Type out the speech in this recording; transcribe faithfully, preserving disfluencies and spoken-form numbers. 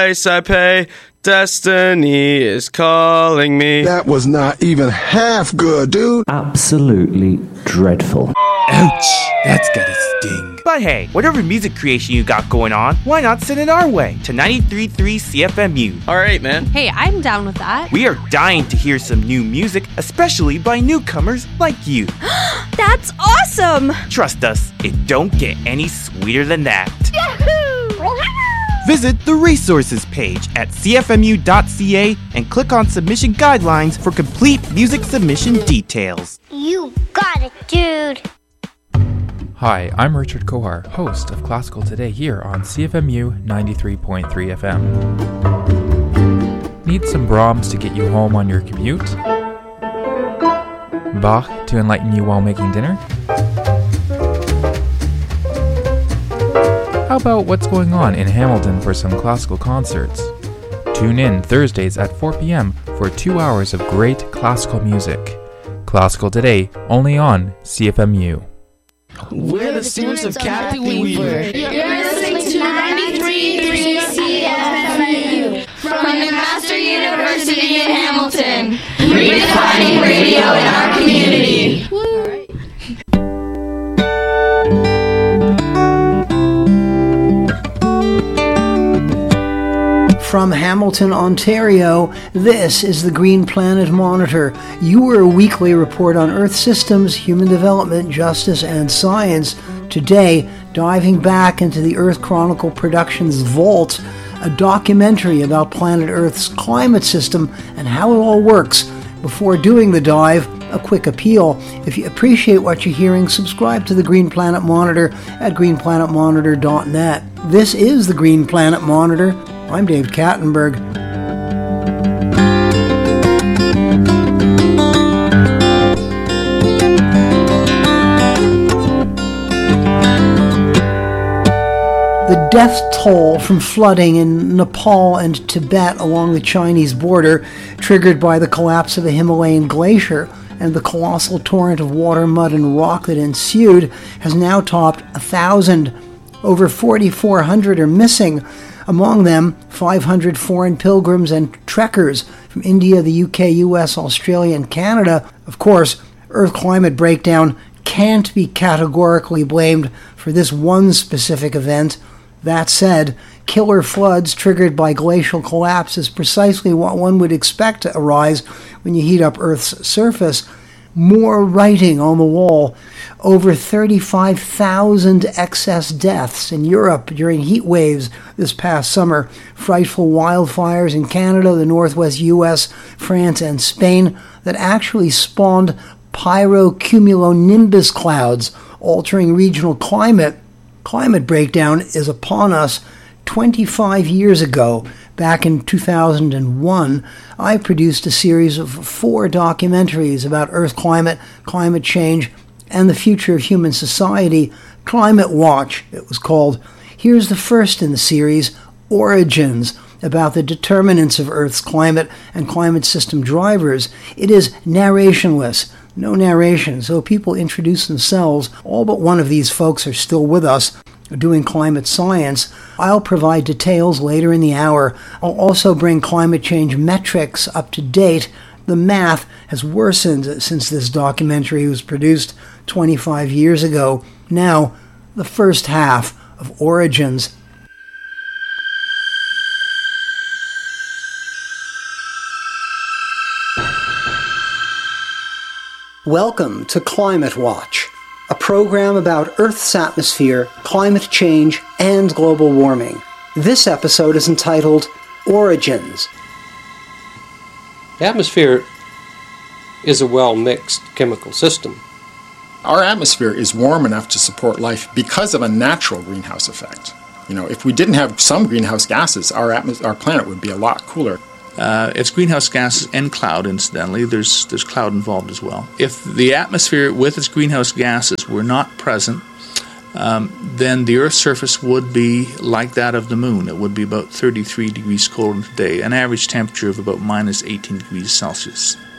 price I pay. Destiny is calling me. That was not even half good, dude. Absolutely dreadful. Ouch, that's gotta sting. But hey, whatever music creation you got going on, why not send it our way to ninety-three point three C F M U? Alright, man. Hey, I'm down with that. We are dying to hear some new music, especially by newcomers like you. That's awesome! Trust us, it don't get any sweeter than that. Yahoo! Visit the resources page at c f m u dot c a and click on submission guidelines for complete music submission details. You got it, dude. Hi, I'm Richard Kohar, host of Classical Today here on C F M U ninety-three point three F M. Need some Brahms to get you home on your commute? Bach to enlighten you while making dinner? How about what's going on in Hamilton for some classical concerts? Tune in Thursdays at four p.m. for two hours of great classical music. Classical Today, only on C F M U. We're the students of Kathy Weaver. You're listening to ninety-three point three C F M U from McMaster University in Hamilton, redefining radio in our community. From Hamilton, Ontario, this is the Green Planet Monitor, your weekly report on Earth systems, human development, justice, and science. Today, diving back into the Earth Chronicle Productions vault, a documentary about planet Earth's climate system and how it all works. Before doing the dive, a quick appeal. If you appreciate what you're hearing, subscribe to the Green Planet Monitor at green planet monitor dot net. This is the Green Planet Monitor. I'm Dave Kattenberg. The death toll from flooding in Nepal and Tibet along the Chinese border, triggered by the collapse of a Himalayan glacier and the colossal torrent of water, mud, and rock that ensued, has now topped a thousand. Over forty-four hundred are missing. Among them, five hundred foreign pilgrims and trekkers from India, the U K, U S, Australia, and Canada. Of course, Earth climate breakdown can't be categorically blamed for this one specific event. That said, killer floods triggered by glacial collapse is precisely what one would expect to arise when you heat up Earth's surface. More writing on the wall. Over thirty-five thousand excess deaths in Europe during heat waves this past summer. Frightful wildfires in Canada, the northwest U S, France, and Spain that actually spawned pyrocumulonimbus clouds, altering regional climate. Climate breakdown is upon us. twenty-five years ago, back in two thousand one, I produced a series of four documentaries about Earth climate, climate change, and the future of human society. Climate Watch, it was called. Here's the first in the series, Origins, about the determinants of Earth's climate and climate system drivers. It is narrationless. No narration, so people introduce themselves. All but one of these folks are still with us, doing climate science. I'll provide details later in the hour. I'll also bring climate change metrics up to date. The math has worsened since this documentary was produced twenty-five years ago. Now, the first half of Origins. Welcome to Climate Watch, a program about Earth's atmosphere, climate change, and global warming. This episode is entitled Origins. The atmosphere is a well-mixed chemical system. Our atmosphere is warm enough to support life because of a natural greenhouse effect. You know, if we didn't have some greenhouse gases, our atmos- our planet would be a lot cooler. Uh, it's greenhouse gases and cloud, incidentally. There's there's cloud involved as well. If the atmosphere with its greenhouse gases were not present, um, then the Earth's surface would be like that of the Moon. It would be about thirty-three degrees colder today, an average temperature of about minus eighteen degrees Celsius.